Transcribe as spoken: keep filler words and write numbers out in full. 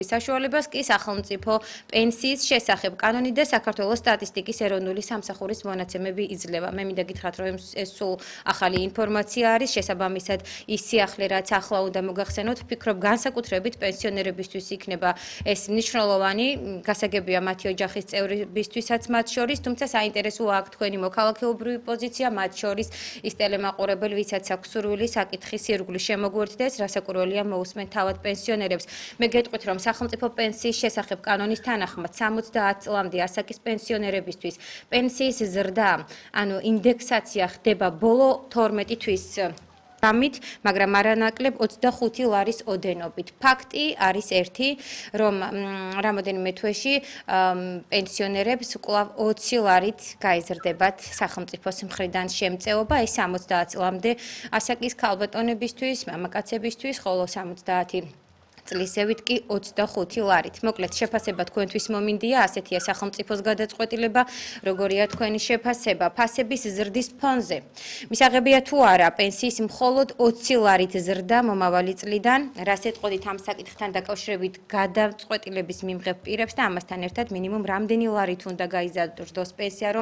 საშუალებას კი სახელმწიფო პენსიის შესახებ კანონი და საქართველოს სტატისტიკის ეროვნული სამსახურის მონაცემები იძლევა. მე მინდა გითხრათ, რომ ეს სულ ახალი ინფორმაცია არის, შესაბამისად ის სიახლე, რაც ახლა უნდა მოგახსენოთ, ვფიქრობ, განსაკუთრებით პენსიონერებისთვის იქნება ეს მნიშვნელოვანი, გასაგებია მათი ოჯახის წევრებისთვისაც მათ შორის, თუმცა საინტერესოა აქ თქვენი მოქალაქეობრივი პოზიცია, მათ შორის ის ტელემაყურებელი, ვისაც აქვს სურვილი საკითხის ირგვლივ შემოგვერთდეს, რასაკვირველია მოусმენ თავად პენსიონერებს. მე გეტყვით, რომ სახელმწიფო პენსიის შესახებ კანონის თანახმად სამოცდაათ წლამდე ასაკის პენსიონერებისთვის პენსიის ზრდა, ანუ ინდექსაცია ხდება ბოლო თორმეტი თვის ამით, მაგრამ არანაკლებ ოცდახუთი ლარის ოდენობით. ფაქტი არის ერთი, რომ რამოდენიმე თვეში პენსიონერებს კვლავ ოცი ლარით გაიზრდებათ სახელმწიფოს მხრიდან შემწეობა, ეს სამოცდაათ წლამდე ასაკის ქალბატონებისთვის, მამაკაცებისთვის, ხოლო სამოცდაათი წლისევით კი ოცდახუთი ლარით. მოკლედ, შეფასება თქვენთვის მომინდია, ასეთია სახელმწიფოს გადაწყვეტილება, როგორია თქვენი შეფასება ფასების ზრდის ფონზე. მისაღებია თუ არა პენსიის მხოლოდ ოცი ლარით ზრდა მომავალი წლიდან, რას ეტყოდით ამ საკითხთან დაკავშირებით გადაწყვეტილების მიმღებ პირებს და ამასთან ერთად მინიმუმ რამდენი ლარით უნდა გაიზარდოს პენსია, რომ